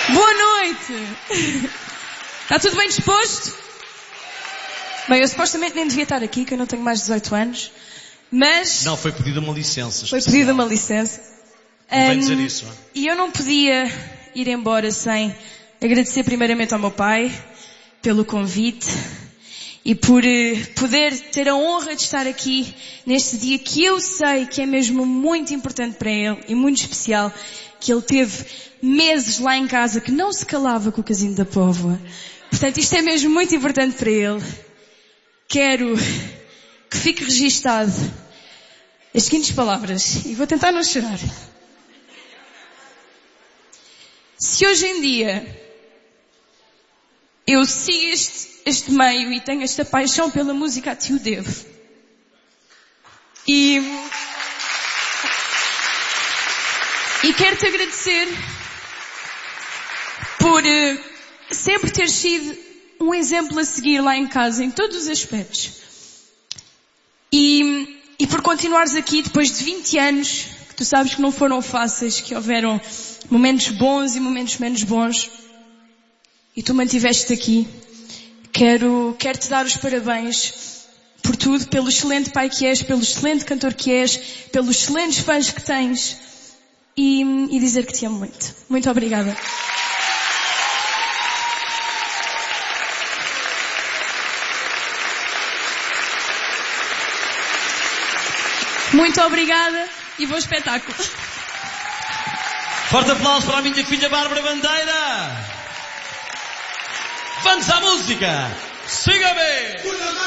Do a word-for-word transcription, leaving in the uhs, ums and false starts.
Boa noite! Está tudo bem disposto? Bem, eu supostamente nem devia estar aqui, que eu não tenho mais de dezoito anos, mas... Não, foi pedida uma licença. Foi pedida uma licença. Convém Um, dizer isso, não é? E eu não podia ir embora sem agradecer primeiramente ao meu pai pelo convite e por uh, poder ter a honra de estar aqui neste dia que eu sei que é mesmo muito importante para ele e muito especial, que ele teve meses lá em casa que não se calava com o casinho da Póvoa. Portanto, isto é mesmo muito importante para ele. Quero que fique registado as seguintes palavras, e vou tentar não chorar. Se hoje em dia eu sigo este, este meio e tenho esta paixão pela música, a ti o devo. E, e quero-te agradecer por uh, sempre ter sido um exemplo a seguir lá em casa, em todos os aspectos. E, e por continuares aqui depois de vinte anos, que tu sabes que não foram fáceis, que houveram momentos bons e momentos menos bons, e tu mantiveste-te aqui. Quero, quero te dar os parabéns por tudo, pelo excelente pai que és, pelo excelente cantor que és, pelos excelentes fãs que tens, e, e dizer que te amo muito. Muito obrigada. Muito obrigada e bom espetáculo. Forte aplauso para a minha filha Bárbara Bandeira. Vamos à música. Siga-me.